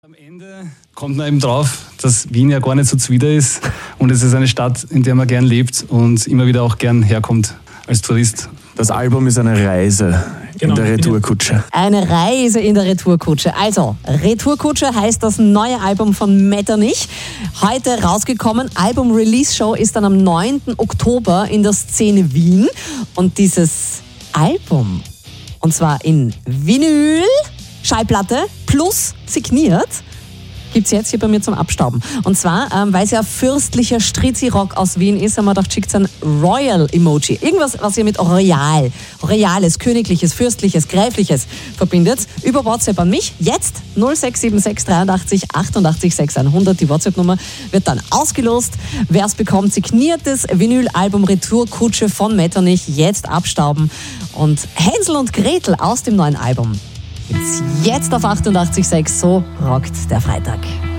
Am Ende kommt man eben drauf, dass Wien ja gar nicht so zuwider ist und es ist eine Stadt, in der man gern lebt und immer wieder auch gern herkommt als Tourist. Das Album ist eine Reise in der Retourkutsche. Eine Reise in der Retourkutsche. Also, Retourkutsche heißt das neue Album von Metternich. Heute rausgekommen. Album-Release-Show ist dann am 9. Oktober in der Szene Wien. Und dieses Album, und zwar in Vinyl, Schallplatte plus signiert, gibt es jetzt hier bei mir zum Abstauben. Und zwar, weil es ja fürstlicher Strizzi-Rock aus Wien ist, haben wir gedacht, schickt ein Royal-Emoji. Irgendwas, was ihr mit Royales, Königliches, Fürstliches, Gräfliches verbindet. Über WhatsApp an mich. Jetzt 0676 83 88 6100. Die WhatsApp-Nummer wird dann ausgelost. Wer es bekommt, signiertes Vinyl-Album Retourkutsche von Metternich. Jetzt abstauben. Und Hänsel und Gretel aus dem neuen Album gibt's jetzt auf 88.6. So rockt der Freitag.